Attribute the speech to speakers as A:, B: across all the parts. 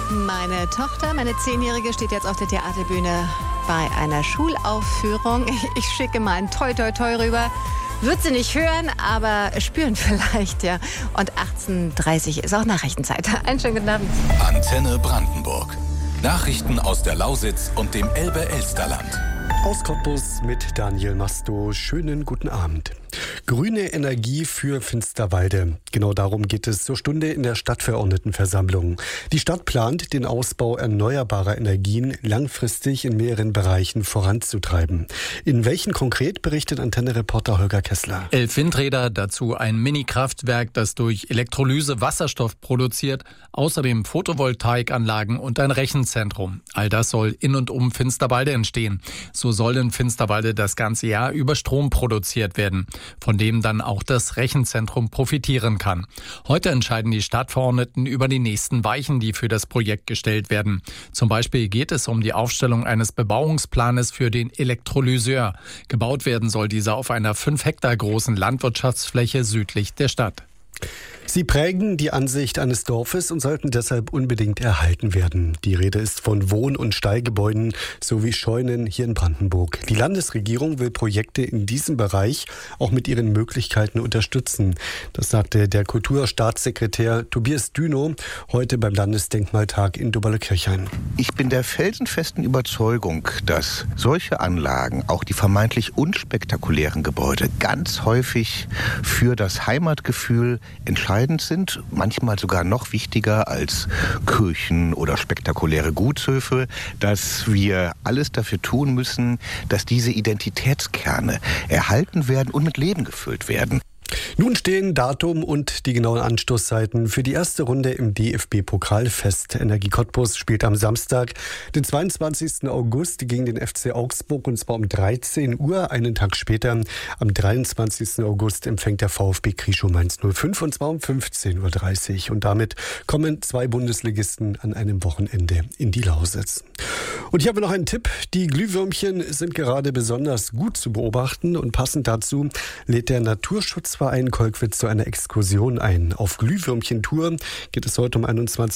A: Meine Tochter, meine 10-Jährige, steht jetzt auf der Theaterbühne bei einer Schulaufführung. Ich schicke mal ein Toi Toi Toi rüber. Wird sie nicht hören, aber spüren vielleicht, ja. Und 18:30 ist auch Nachrichtenzeit. Einen schönen guten Abend.
B: Antenne Brandenburg. Nachrichten aus der Lausitz und dem Elbe-Elsterland.
C: Aus Cottbus mit Daniel Masto. Schönen guten Abend. Grüne Energie für Finsterwalde. Genau darum geht es zur Stunde in der Stadtverordnetenversammlung. Die Stadt plant, den Ausbau erneuerbarer Energien langfristig in mehreren Bereichen voranzutreiben. In welchen konkret, berichtet Antenne-Reporter Holger Kessler.
D: 11 Windräder, dazu ein Mini-Kraftwerk, das durch Elektrolyse Wasserstoff produziert, außerdem Photovoltaikanlagen und ein Rechenzentrum. All das soll in und um Finsterwalde entstehen. So soll in Finsterwalde das ganze Jahr über Strom produziert werden, von dem dann auch das Rechenzentrum profitieren kann. Heute entscheiden die Stadtverordneten über die nächsten Weichen, die für das Projekt gestellt werden. Zum Beispiel geht es um die Aufstellung eines Bebauungsplanes für den Elektrolyseur. Gebaut werden soll dieser auf einer 5 Hektar großen Landwirtschaftsfläche südlich der Stadt.
C: Sie prägen die Ansicht eines Dorfes und sollten deshalb unbedingt erhalten werden. Die Rede ist von Wohn- und Stallgebäuden sowie Scheunen hier in Brandenburg. Die Landesregierung will Projekte in diesem Bereich auch mit ihren Möglichkeiten unterstützen. Das sagte der Kulturstaatssekretär Tobias Dünow heute beim Landesdenkmaltag in Doberle-Kirchhain.
E: Ich bin der felsenfesten Überzeugung, dass solche Anlagen, auch die vermeintlich unspektakulären Gebäude, ganz häufig für das Heimatgefühl entscheidend sind, manchmal sogar noch wichtiger als Kirchen oder spektakuläre Gutshöfe, dass wir alles dafür tun müssen, dass diese Identitätskerne erhalten werden und mit Leben gefüllt werden.
C: Nun stehen Datum und die genauen Anstoßzeiten für die erste Runde im DFB-Pokal fest. Energie Cottbus spielt am Samstag, den 22. August, gegen den FC Augsburg, und zwar um 13 Uhr. Einen Tag später, am 23. August, empfängt der VfB Krieschow Mainz 05, und zwar um 15:30 Uhr. Und damit kommen 2 Bundesligisten an einem Wochenende in die Lausitz. Und ich habe noch einen Tipp. Die Glühwürmchen sind gerade besonders gut zu beobachten, und passend dazu lädt der Naturschutzverein Kolkwitz zu einer Exkursion ein. Auf Glühwürmchentour geht es heute um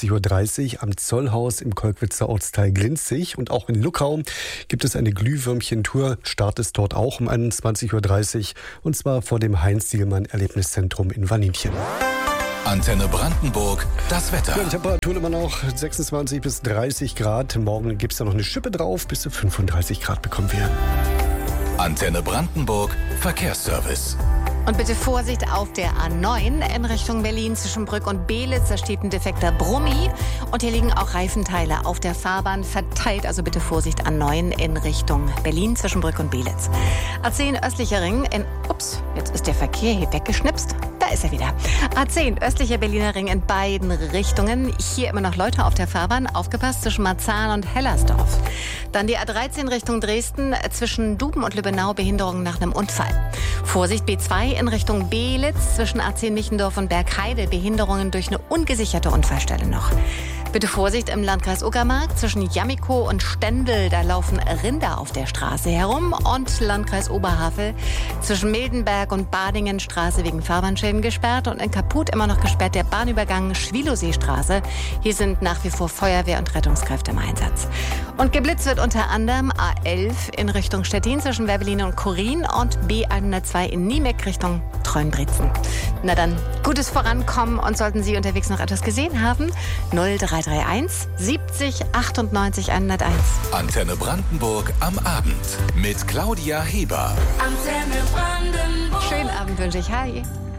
C: 21:30 Uhr am Zollhaus im Kolkwitzer Ortsteil Glinzig, und auch in Luckau gibt es eine Glühwürmchentour. Start ist dort auch um 21:30 Uhr, und zwar vor dem Heinz-Sielmann-Erlebniszentrum in Vaninchen.
B: Antenne Brandenburg, das Wetter.
C: Ja, die Temperaturen immer noch 26 bis 30 Grad. Morgen gibt es da noch eine Schippe drauf. Bis zu 35 Grad bekommen wir.
B: Antenne Brandenburg, Verkehrsservice.
A: Und bitte Vorsicht auf der A9 in Richtung Berlin zwischen Brück und Beelitz. Da steht ein defekter Brummi. Und hier liegen auch Reifenteile auf der Fahrbahn verteilt. Also bitte Vorsicht, A9 in Richtung Berlin zwischen Brück und Beelitz. A10 östlicher Ring in... Ups, jetzt ist der Verkehr hier weggeschnipst. Da ist er wieder. A10 östlicher Berliner Ring in beiden Richtungen. Hier immer noch Leute auf der Fahrbahn. Aufgepasst zwischen Marzahn und Hellersdorf. Dann die A13 Richtung Dresden zwischen Duben und Lübbenau. Behinderungen nach einem Unfall. Vorsicht, B2 in Richtung Beelitz zwischen A10 Michendorf und Bergheide. Behinderungen durch eine ungesicherte Unfallstelle noch. Bitte Vorsicht im Landkreis Uckermark zwischen Jamiko und Stendel. Da laufen Rinder auf der Straße herum. Und Landkreis Oberhavel zwischen Mildenberg und Badingenstraße wegen Fahrbahnschäden gesperrt. Und in Kaput immer noch gesperrt der Bahnübergang Schwieloseestraße. Hier sind nach wie vor Feuerwehr und Rettungskräfte im Einsatz. Und geblitzt wird unter anderem A11 in Richtung Stettin zwischen Werbelin und Chorin und B102 in Niemek Richtung Trönbrezen. Na dann, gutes Vorankommen, und sollten Sie unterwegs noch etwas gesehen haben, 0331 70 98 101.
B: Antenne Brandenburg am Abend mit Claudia Heber.
A: Antenne Brandenburg. Schönen Abend wünsche ich. Hi.